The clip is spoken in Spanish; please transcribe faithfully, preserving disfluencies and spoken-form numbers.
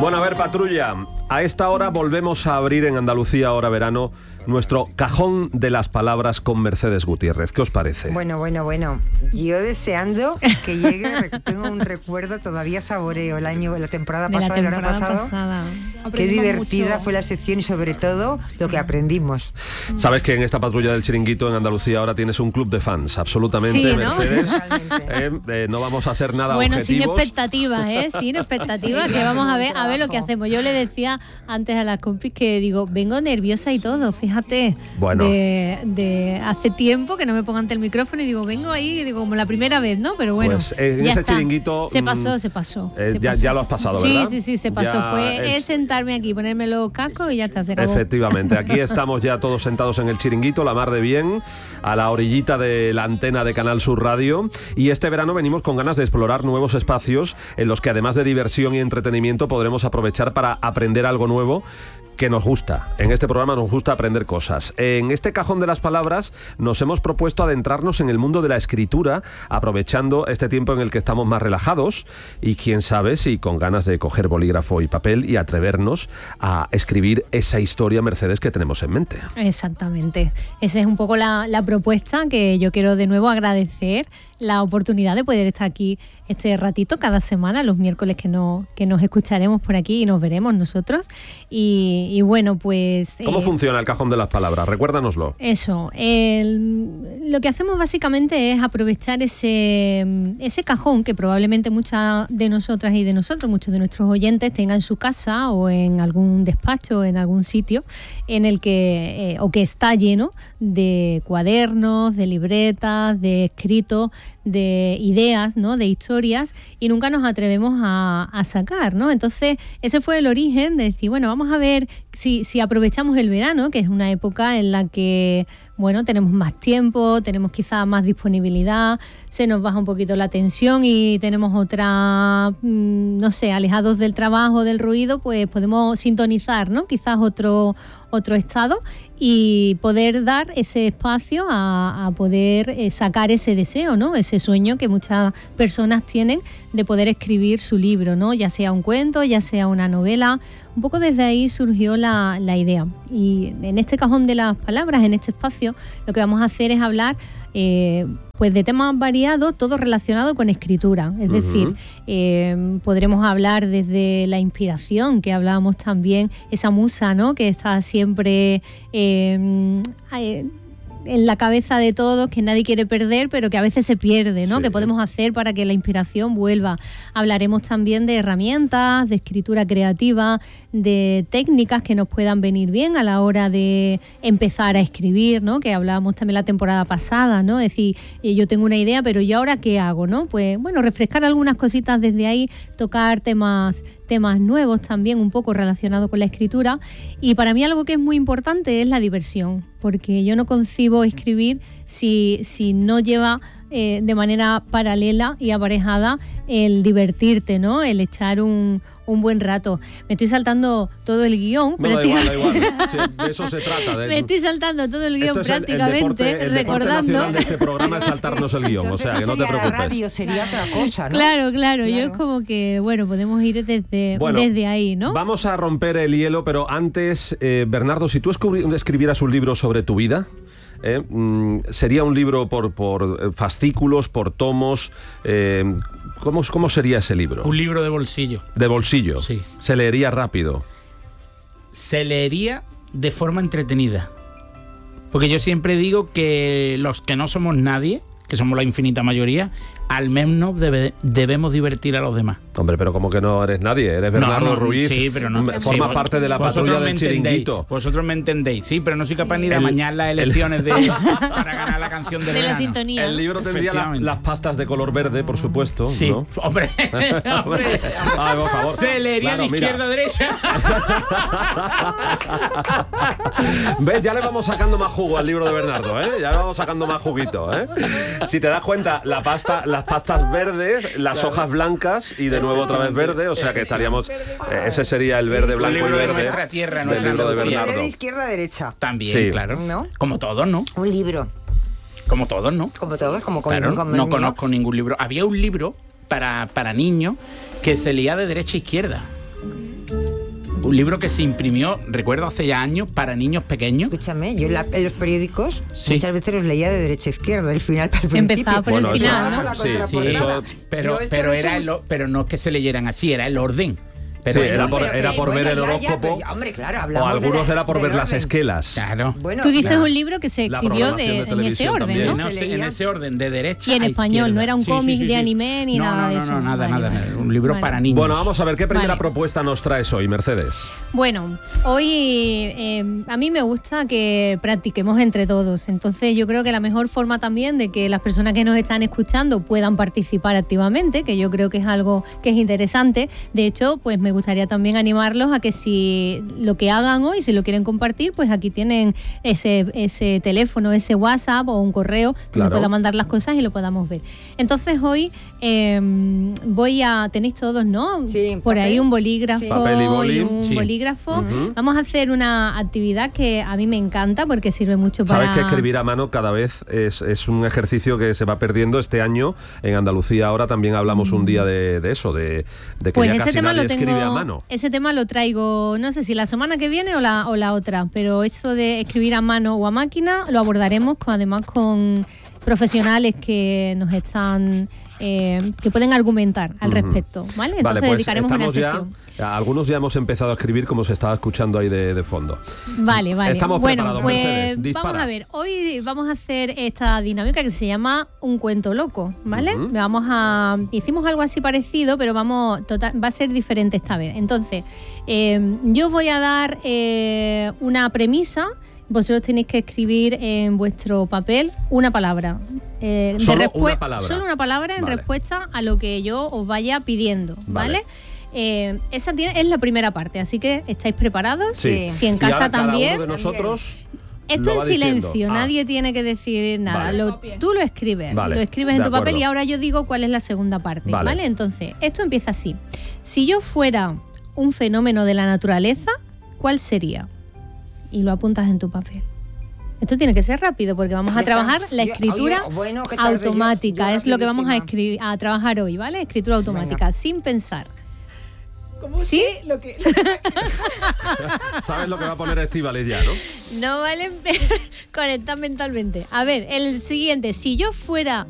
Bueno, a ver, patrulla, a esta hora volvemos a abrir en Andalucía Ahora Verano nuestro cajón de las palabras con Mercedes Gutiérrez. ¿Qué os parece? Bueno, bueno, bueno. Yo deseando que llegue, tengo un recuerdo, todavía saboreo el año, la temporada de pasada, la el año temporada pasado. pasada. Qué divertida mucho. fue la sección y sobre todo lo que aprendimos. Sabes que en esta patrulla del Chiringuito en Andalucía ahora tienes un club de fans, absolutamente, Sí, ¿no? Mercedes. eh, eh, no vamos a ser nada Bueno, sin objetivos. expectativas, ¿eh? Sin expectativas, que vamos a ver, a ver lo que hacemos. Yo le decía antes a las compis que digo, vengo nerviosa y todo, fíjate. Bueno. De, de hace tiempo que no me pongo ante el micrófono y digo, vengo ahí, digo, como la primera vez, ¿no? Pero bueno, Pues en ya ese está. chiringuito, Se mm, pasó, se pasó. eh, se ya- pasó. ya lo has pasado, sí, ¿verdad? Sí, sí, se pasó. Ya Fue es- es sentarme aquí, ponerme los cascos y ya está, se acabó. Efectivamente, aquí estamos ya todos sentados en el Chiringuito, la mar de bien, a la orillita de la antena de Canal Sur Radio, y este verano venimos con ganas de explorar nuevos espacios en los que además de diversión y entretenimiento podremos aprovechar para aprender algo nuevo que nos gusta. En este programa nos gusta aprender cosas. En este cajón de las palabras nos hemos propuesto adentrarnos en el mundo de la escritura, aprovechando este tiempo en el que estamos más relajados y quién sabe si con ganas de coger bolígrafo y papel y atrevernos a escribir esa historia, Mercedes, que tenemos en mente. Exactamente. Esa es un poco la, la propuesta que yo quiero de nuevo agradecer la oportunidad de poder estar aquí este ratito cada semana, los miércoles que, no, que nos escucharemos por aquí y nos veremos nosotros. Y, y bueno, pues... ¿Cómo eh, funciona el cajón de las palabras? Recuérdanoslo. Eso, el- lo que hacemos básicamente es aprovechar ese, ese cajón que probablemente muchas de nosotras y de nosotros, muchos de nuestros oyentes tengan en su casa o en algún despacho o en algún sitio en el que, eh, o que está lleno de cuadernos, de libretas, de escritos, de ideas, ¿no? De historias, y nunca nos atrevemos a, a sacar, ¿no? Entonces ese fue el origen de decir, bueno, vamos a ver si, si aprovechamos el verano, que es una época en la que, bueno, tenemos más tiempo, tenemos quizá más disponibilidad, se nos baja un poquito la tensión y tenemos otra, mmm, no sé, alejados del trabajo, del ruido, pues podemos sintonizar, ¿no? Quizás otro, otro estado y poder dar ese espacio a, a poder eh, sacar ese deseo, ¿no? Ese sueño que muchas personas tienen de poder escribir su libro, ¿no? Ya sea un cuento, ya sea una novela. Un poco desde ahí surgió la, la idea. Y en este cajón de las palabras, en este espacio, lo que vamos a hacer es hablar eh, pues de temas variados, todo relacionado con escritura. Es Uh-huh. decir, eh, podremos hablar desde la inspiración, que hablábamos también, esa musa, ¿no? Que está siempre eh, eh, en la cabeza de todos, que nadie quiere perder, pero que a veces se pierde, ¿no? Sí. ¿Qué podemos hacer para que la inspiración vuelva? Hablaremos también de herramientas, de escritura creativa, de técnicas que nos puedan venir bien a la hora de empezar a escribir, ¿no? Que hablábamos también la temporada pasada, ¿no? Es decir, eh, yo tengo una idea, pero ¿y ahora qué hago, no? Pues bueno, refrescar algunas cositas desde ahí, tocar temas temas nuevos también un poco relacionados con la escritura, y para mí algo que es muy importante es la diversión, porque yo no concibo escribir si, si no lleva eh, de manera paralela y aparejada el divertirte, ¿no? El echar un, un buen rato. Me estoy saltando todo el guión. No, da práctica- igual, da igual. Sí, de eso se trata. De... Me estoy saltando todo el guión Esto es el- el prácticamente, deporte- el deporte recordando. nacional de este programa es saltarnos el guión, o sea, que no te sería la preocupes. radio, sería otra cosa, ¿no? Claro, claro, yo es Claro. como que, bueno, podemos ir desde, Bueno, desde ahí, ¿no? Vamos a romper el hielo, pero antes, eh, Bernardo, si tú escri- escribieras un libro sobre tu vida, eh, mm, sería un libro por, por eh, fascículos, por tomos. Eh, ¿cómo, ¿Cómo sería ese libro? Un libro de bolsillo. De bolsillo. Sí. Se leería rápido. Se leería de forma entretenida. Porque yo siempre digo que los que no somos nadie, que somos la infinita mayoría, al menos debe- debemos divertir a los demás. Hombre, pero como que no eres nadie, eres Bernardo No, no, Ruiz. sí, pero no. Forma sí, vos- parte de la vosotros patrulla me del entendéis, Chiringuito. Vosotros me entendéis, sí, pero no soy capaz ni de El- amañar las elecciones de, para ganar la canción del De la verano. sintonía. El libro tendría la- Efectivamente. las pastas de color verde, por supuesto, Sí, ¿no? hombre, hombre. Ay, por favor. Se leería Claro, de mira. izquierda a derecha. ¿Ves? Ya le vamos sacando más jugo al libro de Bernardo, ¿eh? Ya le vamos sacando más juguito, ¿eh? Si te das cuenta, la pasta, las pastas verdes, las hojas blancas y de nuevo otra vez verde, o sea que estaríamos... eh, ese sería el verde, blanco y libro de verde nuestra tierra, del nuestra libro de Andalucía. Bernardo. De izquierda a derecha. También, Sí. claro. ¿No? Como todos, ¿no? Un libro. Como todos, ¿no? Como todos, como con, Claro, como el no mío. conozco ningún libro. Había un libro para, para niños que se leía de derecha a izquierda. un libro que se imprimió, recuerdo, hace ya años, para niños pequeños. Escúchame, yo en, la, en los periódicos Sí. muchas veces los leía de derecha a izquierda, del final para el principio. Empezaba por Bueno, el eso- final, ¿no? Por la Sí, contraportada. eso- pero, Yo esto pero, lo he hecho era el mucho. o- pero no es que se leyeran así, era el orden. Pero Sí, era por- Pero era que- por ver bueno, el ya, ya, horóscopo. pero ya, hombre, claro, O hablamos de algunos la- era por del ver las orden. esquelas. Claro. Bueno, Tú dices ya. un libro que se La escribió programación de de, en ese televisión orden, también. ¿no? En, Se ese, en leía. ese orden, de derecha Y en a español, izquierda. no era un Sí, cómic sí, sí, de sí. anime ni no, nada no, de no, eso. No, nada, Vale, nada. vale. Un libro Vale. para niños. Bueno, vamos a ver qué primera Vale. propuesta nos traes hoy, Mercedes. Bueno, hoy eh, a mí me gusta que practiquemos entre todos. Entonces yo creo que la mejor forma también de que las personas que nos están escuchando puedan participar activamente, que yo creo que es algo que es interesante. De hecho, pues me gustaría también animarlos a que si lo que hagan hoy, si lo quieren compartir, pues aquí tienen ese, ese teléfono, ese WhatsApp o un correo Claro. donde puedan mandar las cosas y lo podamos ver. Entonces hoy eh, voy a... Tenéis todos, ¿no? Sí, Por ahí papel. un bolígrafo Sí. Papel y boli. un Sí. bolígrafo. Ujú. Vamos a hacer una actividad que a mí me encanta porque sirve mucho para... Sabes que escribir a mano cada vez es, es un ejercicio que se va perdiendo. Este año en Andalucía ahora también hablamos un día de, de eso, de, de que Pues ya ese casi tema nadie lo tengo, escribe a mano. ese tema lo traigo, no sé si la semana que viene o la, o la otra, pero esto de escribir a mano o a máquina lo abordaremos con, además con profesionales que nos están, eh, que pueden argumentar al Ujú. respecto, ¿vale? Entonces Vale, pues dedicaremos una estamos ya, sesión. algunos ya hemos empezado a escribir como se estaba escuchando ahí de, de fondo. Vale, vale. Estamos bueno, preparados, pues Mercedes, dispara. vamos a ver. Hoy vamos a hacer esta dinámica que se llama un cuento loco, ¿vale? Ujú. Vamos a hicimos algo así parecido, pero vamos total, va a ser diferente esta vez. Entonces, eh, yo os voy a dar eh, una premisa. Vosotros tenéis que escribir en vuestro papel una palabra. eh, de Solo respue- una palabra. Solo una palabra en Vale. respuesta a lo que yo os vaya pidiendo, Vale. ¿vale? Eh, esa tiene, es la primera parte, así que ¿estáis preparados? Sí. Si en Y casa ahora cada también. uno de nosotros Esto lo en va silencio, diciendo. Ah, nadie tiene que decir nada. Vale. Lo- tú lo escribes, Vale, lo escribes de en tu papel acuerdo. y ahora yo digo cuál es la segunda parte, Vale. ¿vale? Entonces, esto empieza así. Si yo fuera un fenómeno de la naturaleza, ¿cuál sería? Y lo apuntas en tu papel. Esto tiene que ser rápido porque vamos a Ya trabajar está. la Yo- escritura oye, bueno, ¿qué tal? Yo- automática. yo Es lo que vamos a, rapidísima. escribir, a trabajar hoy, ¿vale? Escritura automática, Venga. sin pensar. ¿Cómo ¿Sí? sé lo que, sabes lo que va a poner Estíbaliz ya, ¿no? No vale conectar mentalmente. A ver, el siguiente. Si yo fuera